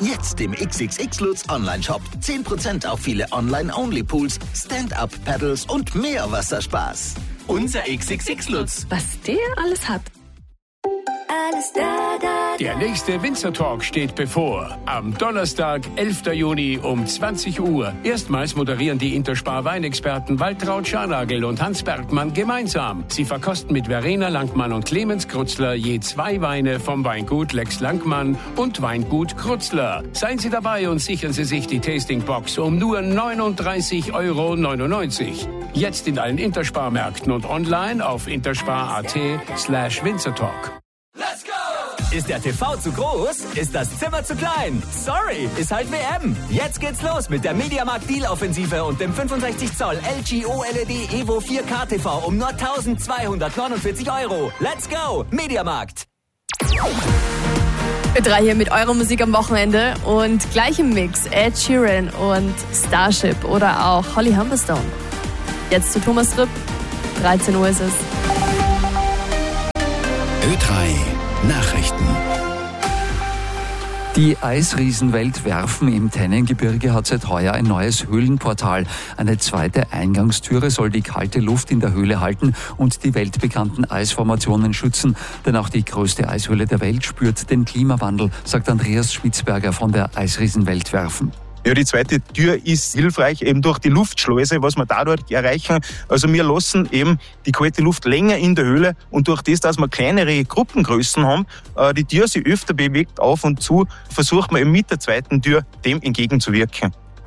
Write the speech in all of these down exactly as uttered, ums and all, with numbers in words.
Jetzt im X X X Lutz Online-Shop. zehn Prozent auf viele Online-Only-Pools, Stand-Up-Paddles und mehr Wasserspaß. Unser X X X Lutz. Was der alles hat. Alles da, da, da. Der nächste Winzer Talk steht bevor. Am Donnerstag, elften Juni um zwanzig Uhr. Erstmals moderieren die Interspar Weinexperten Waltraud Scharnagel und Hans Bergmann gemeinsam. Sie verkosten mit Verena Langmann und Clemens Krutzler je zwei Weine vom Weingut Lex Langmann und Weingut Krutzler. Seien Sie dabei und sichern Sie sich die Tastingbox um nur neununddreißig Euro neunundneunzig. Jetzt in allen Interspar-Märkten und online auf interspar.at slash Winzertalk. Ist der T V zu groß? Ist das Zimmer zu klein? Sorry, ist halt W M. Jetzt geht's los mit der Mediamarkt Deal-Offensive und dem fünfundsechzig Zoll L G O L E D Evo vier K T V um nur eintausendzweihundertneunundvierzig Euro. Let's go, Mediamarkt. Wir drei hier mit eurer Musik am Wochenende und gleich im Mix Ed Sheeran und Starship oder auch Holly Humberstone. Jetzt zu Thomas Ripp, dreizehn Uhr ist es. Ö drei Nachrichten. Die Eisriesenwelt Werfen im Tennengebirge hat seit heuer ein neues Höhlenportal. Eine zweite Eingangstüre soll die kalte Luft in der Höhle halten und die weltbekannten Eisformationen schützen. Denn auch die größte Eishöhle der Welt spürt den Klimawandel, sagt Andreas Schwitzberger von der Eisriesenwelt Werfen. Ja, die zweite Tür ist hilfreich eben durch die Luftschleuse, was wir dadurch erreichen. Also wir lassen eben die kalte Luft länger in der Höhle und durch das, dass wir kleinere Gruppengrößen haben, die Tür sich öfter bewegt auf und zu, versucht man eben mit der zweiten Tür dem entgegenzuwirken.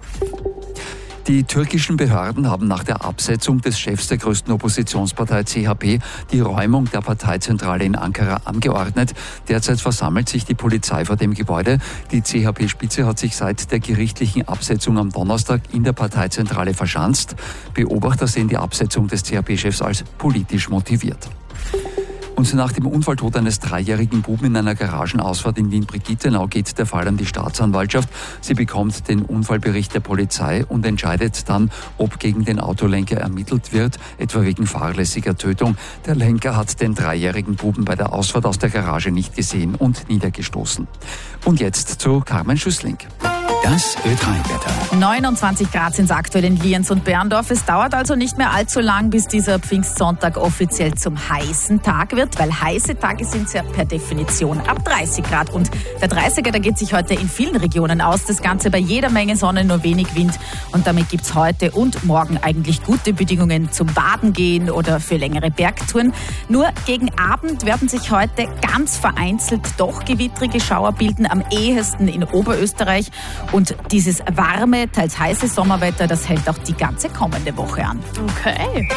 Die türkischen Behörden haben nach der Absetzung des Chefs der größten Oppositionspartei C H P die Räumung der Parteizentrale in Ankara angeordnet. Derzeit versammelt sich die Polizei vor dem Gebäude. Die C H P-Spitze hat sich seit der gerichtlichen Absetzung am Donnerstag in der Parteizentrale verschanzt. Beobachter sehen die Absetzung des C H P-Chefs als politisch motiviert. Und nach dem Unfalltod eines dreijährigen Buben in einer Garagenausfahrt in Wien-Brigittenau geht der Fall an die Staatsanwaltschaft. Sie bekommt den Unfallbericht der Polizei und entscheidet dann, ob gegen den Autolenker ermittelt wird, etwa wegen fahrlässiger Tötung. Der Lenker hat den dreijährigen Buben bei der Ausfahrt aus der Garage nicht gesehen und niedergestoßen. Und jetzt zu Carmen Schüssling. Das Ö drei Wetter. neunundzwanzig Grad sind es aktuell in Lienz und Berndorf. Es dauert also nicht mehr allzu lang, bis dieser Pfingstsonntag offiziell zum heißen Tag wird, weil heiße Tage sind ja per Definition ab dreißig Grad. Und der dreißiger, der geht sich heute in vielen Regionen aus. Das Ganze bei jeder Menge Sonne, nur wenig Wind. Und damit gibt es heute und morgen eigentlich gute Bedingungen zum Baden gehen oder für längere Bergtouren. Nur gegen Abend werden sich heute ganz vereinzelt doch gewittrige Schauer bilden, am ehesten in Oberösterreich. Und dieses warme, teils heiße Sommerwetter, das hält auch die ganze kommende Woche an. Okay.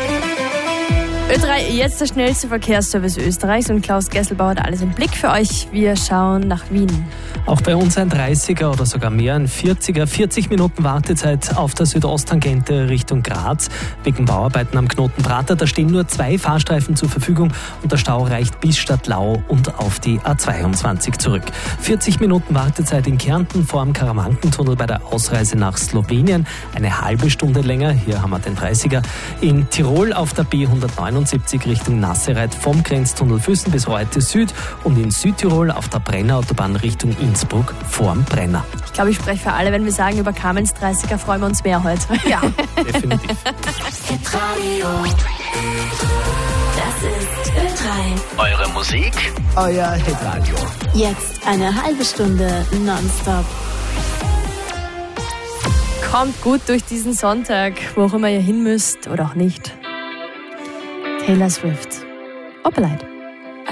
Ö drei, jetzt der schnellste Verkehrsservice Österreichs und Klaus Gesselbauer hat alles im Blick für euch. Wir schauen nach Wien. Auch bei uns ein dreißiger oder sogar mehr, ein vierziger. vierzig Minuten Wartezeit auf der Südosttangente Richtung Graz. Wegen Bauarbeiten am Knoten Prater, da stehen nur zwei Fahrstreifen zur Verfügung und der Stau reicht bis Stadtlau und auf die A zweiundzwanzig zurück. vierzig Minuten Wartezeit in Kärnten vor dem Karamankentunnel bei der Ausreise nach Slowenien. Eine halbe Stunde länger, hier haben wir den dreißiger. In Tirol auf der B hundertneunundsiebzig Richtung Nassereit vom Grenztunnel Füssen bis Reute Süd und in Südtirol auf der Brennerautobahn Richtung Innsbruck vorm Brenner. Ich glaube, ich spreche für alle, wenn wir sagen, über Carmens dreißiger freuen wir uns mehr heute. Ja, Definitiv. Das ist Ö drei. Eure Musik, Euer Hitradio. Jetzt eine halbe Stunde nonstop. Kommt gut durch diesen Sonntag, wo auch immer ihr hin müsst oder auch nicht. Taylor Swift. Opelite.